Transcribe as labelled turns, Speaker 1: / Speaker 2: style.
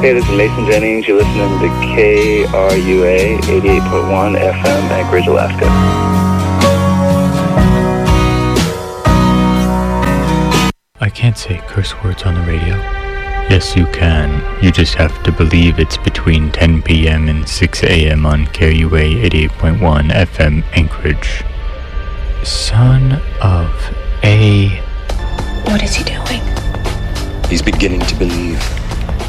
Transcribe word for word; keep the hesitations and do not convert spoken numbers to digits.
Speaker 1: Hey, this is Mason Jennings. You're listening to K R U A eighty-eight point one F M, Anchorage, Alaska.
Speaker 2: I can't say curse words on the radio. Yes, you can. You just have to believe it's between ten p.m. and six a.m. on K R U A eighty-eight point one F M, Anchorage. Son of